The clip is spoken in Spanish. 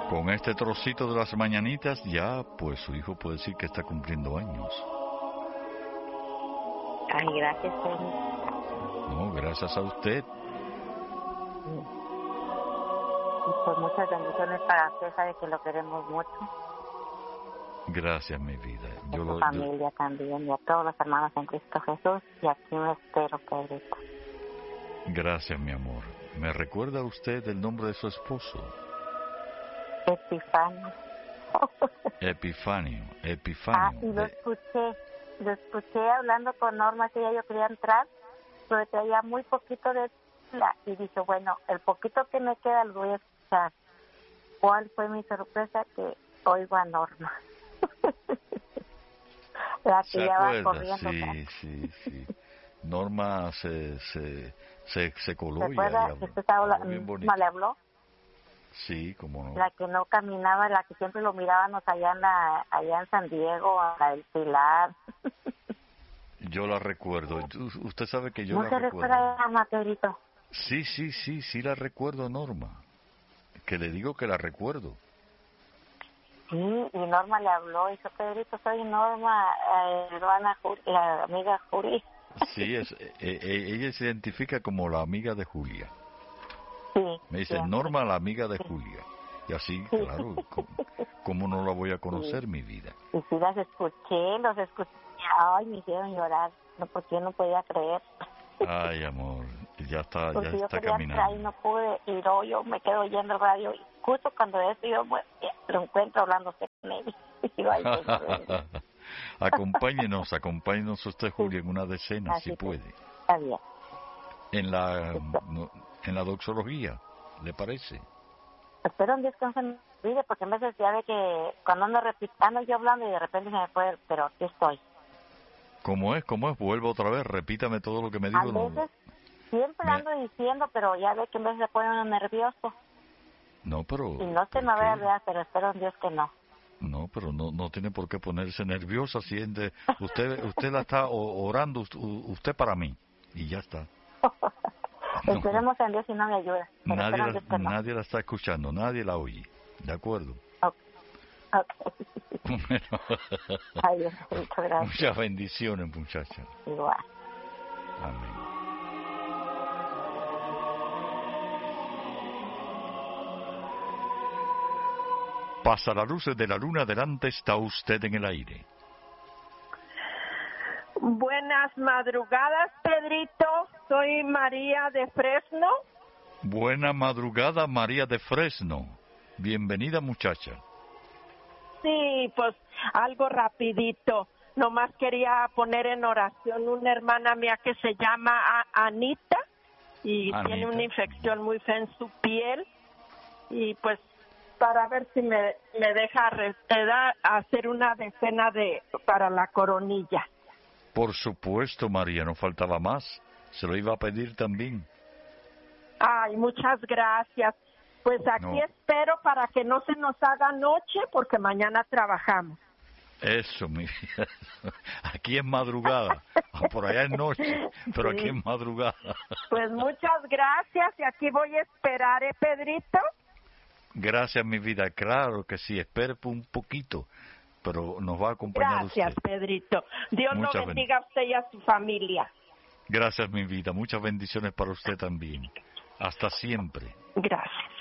Con este trocito de las mañanitas ya, pues su hijo puede decir que está cumpliendo años. Ay, gracias, señor. No, gracias a usted. Y pues muchas bendiciones para usted, sabe que lo queremos mucho. Gracias, mi vida. A su familia también, y a todos los hermanos en Cristo Jesús, y aquí me espero, Pedrito. Gracias, mi amor. ¿Me recuerda usted el nombre de su esposo? Epifanio. Epifanio. Y lo escuché hablando con Norma, que yo quería entrar, pero traía muy poquito de la, y dije, bueno, el poquito que me queda lo voy a escuchar. ¿Cuál fue mi sorpresa? Que oigo a Norma. La que ya va corriendo. Sí. Norma se coló y habló. ¿Se acuerda que bien bonito. Norma le habló? Sí, cómo no. La que no caminaba, la que siempre lo mirábamos allá en San Diego, a la del Pilar. Yo la recuerdo. Usted sabe que yo ¿No la se recuerdo. recuerda a Materito? Sí la recuerdo, Norma. Que le digo que la recuerdo. Sí, y Norma le habló y dijo, Pedrito, soy Norma, hermana, la amiga Julia. Sí, ella se identifica como la amiga de Julia. Sí. Me dice, Norma, la amiga de Julia. Y así, claro, ¿cómo no la voy a conocer, mi vida? Y sí, los escuché. Ay, me hicieron llorar, no, porque yo no podía creer. Ay, amor, ya está yo caminando. Y no pude, y no, yo me quedo oyendo el radio, y justo cuando yo lo encuentro hablándose con él. Acompáñenos usted, Julia, en una decena, si puede. Está bien. En la doxología, ¿le parece? Espero un día que no se me olvide, porque a veces ya ve que cuando ando repitiendo yo hablando y de repente se me fue, pero aquí estoy. ¿Cómo es? Vuelvo otra vez, repítame todo lo que me dijo. A veces siempre ando diciendo, pero ya ve que en vez se pone uno nervioso. No, pero... Y no se me va a olvidar, pero espero en Dios que no. No, pero no tiene por qué ponerse nerviosa, siente. Usted la está orando, usted para mí, y ya está. Esperemos en Dios y no me ayuda. Nadie la está escuchando, nadie la oye, ¿de acuerdo? Okay. Bueno, ay, Dios, muchas gracias. Muchas bendiciones, muchacha. Igual. Amén. Pasa la luz de la luna, adelante está usted en el aire. Buenas madrugadas, Pedrito. Soy María de Fresno. Buena madrugada, María de Fresno. Bienvenida, muchacha. Sí, pues algo rapidito. Nomás quería poner en oración una hermana mía que se llama Anita y tiene una infección muy fea en su piel, y pues para ver si me deja hacer una decena para la coronilla. Por supuesto, María, no faltaba más. Se lo iba a pedir también. Ay, muchas gracias. Pues aquí espero para que no se nos haga noche, porque mañana trabajamos. Eso, mi vida. Aquí es madrugada. Por allá es noche, pero sí. Aquí es madrugada. Pues muchas gracias, y aquí voy a esperar, Pedrito. Gracias, mi vida. Claro que sí. Espere un poquito, pero nos va a acompañar gracias, usted. Pedrito. Dios lo bendiga a usted y a su familia. Gracias, mi vida. Muchas bendiciones para usted también. Hasta siempre. Gracias.